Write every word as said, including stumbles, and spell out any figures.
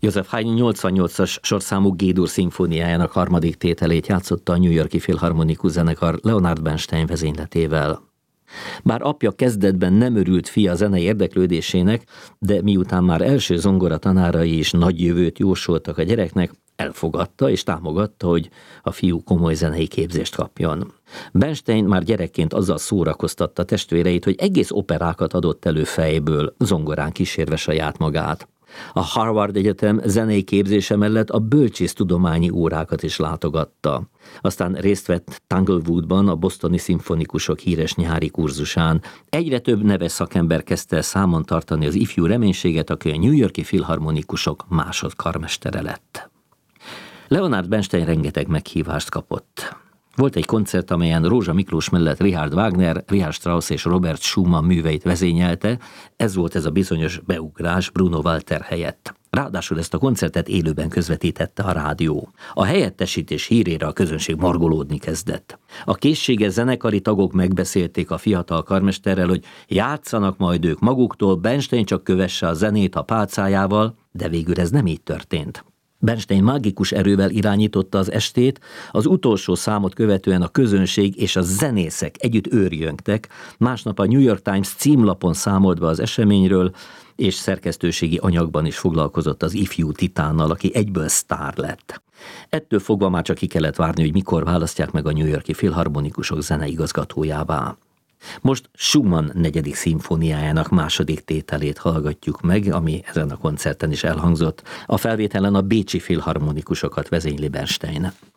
Joseph Haydn nyolcvannyolcas sorszámú G-dur szimfóniájának harmadik tételét játszotta a New York-i Filharmonikus Zenekar Leonard Bernstein vezényletével. Bár apja kezdetben nem örült fia zenei érdeklődésének, de miután már első zongora tanárai is nagy jövőt jósoltak a gyereknek, elfogadta és támogatta, hogy a fiú komoly zenei képzést kapjon. Bernstein már gyerekként azzal szórakoztatta testvéreit, hogy egész operákat adott elő fejből, zongorán kísérve saját magát. A Harvard Egyetem zenei képzése mellett a bölcsésztudományi órákat is látogatta. Aztán részt vett Tanglewoodban a bostoni szimfonikusok híres nyári kurzusán. Egyre több neves szakember kezdte számon tartani az ifjú reménységet, aki a New York-i filharmonikusok másodkarmestere lett. Leonard Bernstein rengeteg meghívást kapott. Volt egy koncert, amelyen Rózsa Miklós mellett Richard Wagner, Richard Strauss és Robert Schumann műveit vezényelte, ez volt ez a bizonyos beugrás Bruno Walter helyett. Ráadásul ezt a koncertet élőben közvetítette a rádió. A helyettesítés hírére a közönség margolódni kezdett. A készséges zenekari tagok megbeszélték a fiatal karmesterrel, hogy játszanak majd ők maguktól, Bernstein csak kövesse a zenét a pálcájával, de végül ez nem így történt. Bernstein mágikus erővel irányította az estét, az utolsó számot követően a közönség és a zenészek együtt őrjöngtek, másnap a New York Times címlapon számolt be az eseményről, és szerkesztőségi anyagban is foglalkozott az ifjú titánnal, aki egyből sztár lett. Ettől fogva már csak ki kellett várni, hogy mikor választják meg a New York-i Filharmonikusok zeneigazgatójává. Most Schumann negyedik szimfóniájának második tételét hallgatjuk meg, ami ezen a koncerten is elhangzott. A felvételen a bécsi filharmonikusokat vezényli Bernstein.